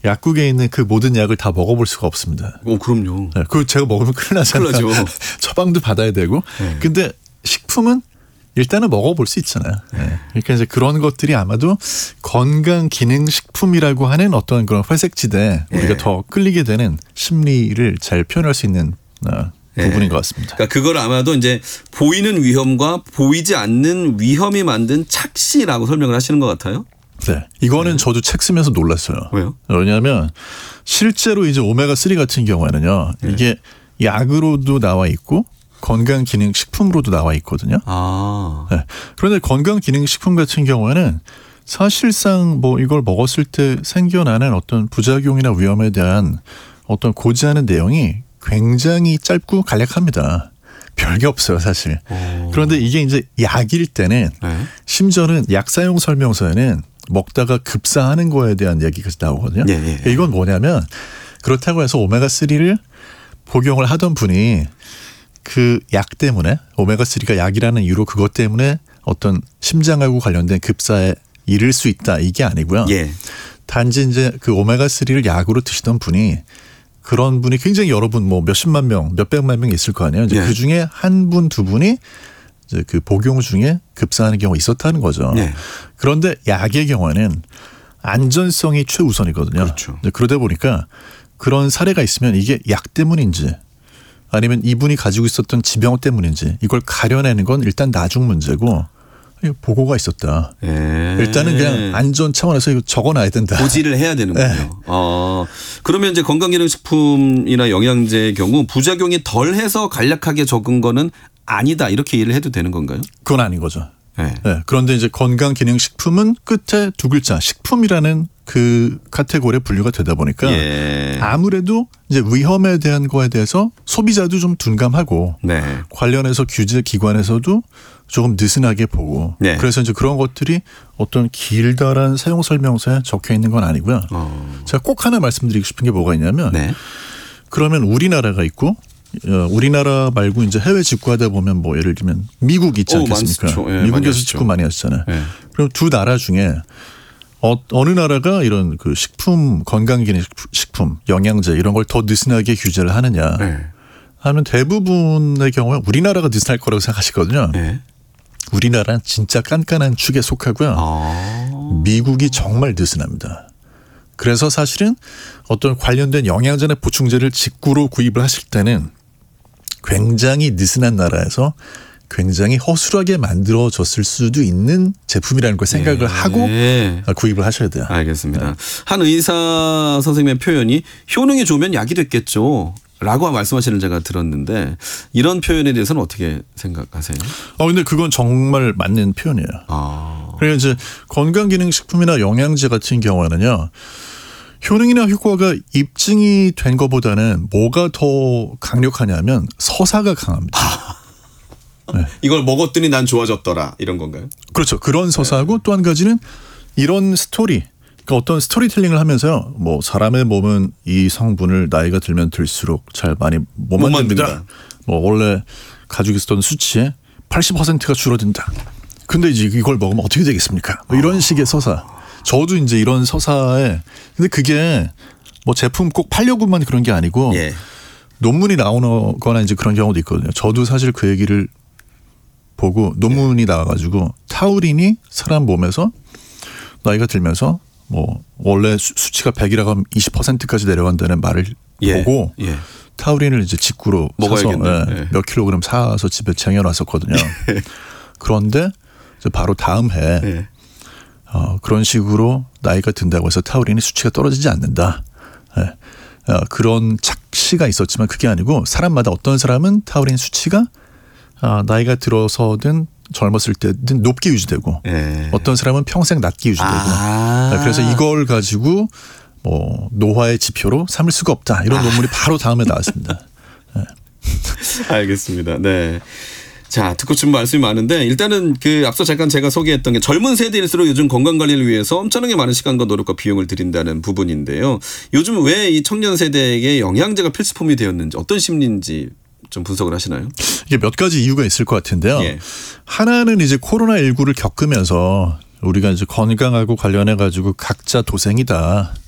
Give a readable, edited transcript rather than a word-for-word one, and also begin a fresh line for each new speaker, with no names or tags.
약국에 있는 그 모든 약을 다 먹어볼 수가 없습니다.
그럼요.
네, 그거 제가 먹으면 큰일 나잖아요.
큰일 나죠.
처방도 받아야 되고.
네.
근데 식품은 일단은 먹어볼 수 있잖아요. 네. 그러니까 이제 그런 것들이 아마도 건강기능식품이라고 하는 어떤 그런 회색지대에 우리가 더 끌리게 되는 심리를 잘 표현할 수 있는 부분인 것 같습니다.
그러니까 그걸 아마도 이제 보이는 위험과 보이지 않는 위험이 만든 착시라고 설명을 하시는 것 같아요.
네. 이거는 저도 책 쓰면서 놀랐어요.
왜요?
왜냐하면 실제로 이제 오메가3 같은 경우에는요. 이게 약으로도 나와 있고 건강기능식품으로도 나와 있거든요. 네. 그런데 건강기능식품 같은 경우에는 사실상 뭐 이걸 먹었을 때 생겨나는 어떤 부작용이나 위험에 대한 어떤 고지하는 내용이 굉장히 짧고 간략합니다. 별게 없어요, 사실. 그런데 이게 이제 약일 때는 심지어는 약 사용 설명서에는 먹다가 급사하는 거에 대한 얘기가 나오거든요. 이건 뭐냐면 그렇다고 해서 오메가3를 복용을 하던 분이 그 약 때문에 오메가3가 약이라는 이유로 그것 때문에 어떤 심장하고 관련된 급사에 이를 수 있다 이게 아니고요. 단지 이제 그 오메가3를 약으로 드시던 분이 그런 분이 굉장히 여러 분 뭐 몇십만 명, 몇백만 명 있을 거 아니에요. 이제 그 중에 한 분, 두 분이 이제 그 복용 중에 급사하는 경우가 있었다는 거죠. 그런데 약의 경우에는 안전성이 최우선이거든요.
그렇죠.
그러다 보니까 그런 사례가 있으면 이게 약 때문인지 아니면 이분이 가지고 있었던 지병 때문인지 이걸 가려내는 건 일단 나중 문제고 보고가 있었다. 일단은 그냥 안전 차원에서 이거 적어놔야 된다.
고지를 해야 되는군요. 그러면 이제 건강기능식품이나 영양제의 경우 부작용이 덜해서 간략하게 적은 거는 아니다 이렇게 이해를 해도 되는 건가요?
그건 아닌 거죠. 그런데 이제 건강기능식품은 끝에 두 글자 식품이라는 그 카테고리에 분류가 되다 보니까 아무래도 이제 위험에 대한 거에 대해서 소비자도 좀 둔감하고 관련해서 규제 기관에서도 조금 느슨하게 보고 그래서 이제 그런 것들이 어떤 길다란 사용 설명서에 적혀 있는 건 아니고요. 제가 꼭 하나 말씀드리고 싶은 게 뭐가 있냐면 그러면 우리나라가 있고 우리나라 말고 이제 해외 직구하다 보면 뭐 예를 들면 미국 있지 않겠습니까? 미국에서 직구 많이 하시잖아요. 그럼 두 나라 중에 어느 나라가 이런 그 식품, 건강기능식품, 영양제 이런 걸 더 느슨하게 규제를 하느냐 하면 대부분의 경우에 우리나라가 느슨할 거라고 생각하시거든요. 우리나라는 진짜 깐깐한 축에 속하고요. 미국이 정말 느슨합니다. 그래서 사실은 어떤 관련된 영양제나 보충제를 직구로 구입을 하실 때는 굉장히 느슨한 나라에서 굉장히 허술하게 만들어졌을 수도 있는 제품이라는 걸 생각을 하고 구입을 하셔야 돼요.
알겠습니다. 한 의사 선생님의 표현이 효능이 좋으면 약이 됐겠죠. 라고 말씀하시는 제가 들었는데 이런 표현에 대해서는 어떻게 생각하세요?
근데 그건 정말 맞는 표현이에요. 그래서 이제 건강기능식품이나 영양제 같은 경우에는요. 효능이나 효과가 입증이 된 것보다는 뭐가 더 강력하냐면 서사가 강합니다.
이걸 먹었더니 난 좋아졌더라 이런 건가요?
그렇죠. 그런 서사하고 또 한 가지는 이런 스토리. 그러니까 어떤 스토리텔링을 하면서요. 뭐 사람의 몸은 이 성분을 나이가 들면 들수록 잘 많이 못 만듭니다. 뭐 원래 가지고 있었던 수치의 80%가 줄어든다. 근데 이제 이걸 먹으면 어떻게 되겠습니까? 뭐 이런 식의 서사. 저도 이제 이런 서사에 근데 그게 뭐 제품 꼭 팔려고만 그런 게 아니고 논문이 나오거나 이제 그런 경우도 있거든요. 저도 사실 그 얘기를 보고 논문이 나와가지고 타우린이 사람 몸에서 나이가 들면서 뭐 원래 수치가 100이라고 하면 20%까지 내려간다는 말을 보고 타우린을 이제 직구로 사서 몇 킬로그램 사서 집에 쟁여놨었거든요. 그런데 이제 바로 다음 해 그런 식으로 나이가 든다고 해서 타우린이 수치가 떨어지지 않는다. 그런 착시가 있었지만 그게 아니고 사람마다 어떤 사람은 타우린 수치가 나이가 들어서든 젊었을 때든 높게 유지되고 어떤 사람은 평생 낮게 유지되고 그래서 이걸 가지고 뭐 노화의 지표로 삼을 수가 없다. 이런 논문이 바로 다음에 나왔습니다.
알겠습니다. 네. 자, 듣고 싶은 말씀이 많은데 일단은 그 앞서 잠깐 제가 소개했던 게 젊은 세대일수록 요즘 건강관리를 위해서 엄청나게 많은 시간과 노력과 비용을 들인다는 부분인데요. 요즘 왜 이 청년 세대에게 영양제가 필수품이 되었는지 어떤 심리인지 좀 분석을 하시나요?
이게 몇 가지 이유가 있을 것 같은데요. 하나는 이제 코로나19를 겪으면서 우리가 이제 건강하고 관련해 가지고 각자 도생이다.